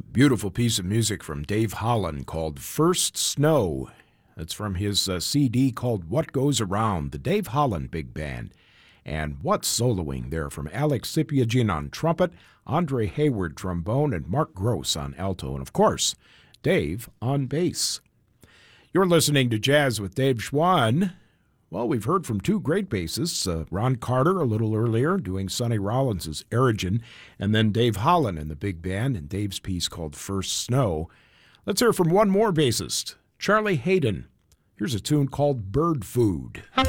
Beautiful piece of music from Dave Holland called First Snow. That's from his CD called What Goes Around, the Dave Holland Big Band. And what soloing there from Alex Sipiagin on trumpet, Andre Hayward trombone, and Mark Gross on alto, and of course, Dave on bass. You're listening to Jazz with Dave Schwann. Well, we've heard from two great bassists, Ron Carter a little earlier doing Sonny Rollins' Erigen, and then Dave Holland in the big band in Dave's piece called First Snow. Let's hear from one more bassist, Charlie Haydon. Here's a tune called Bird Food.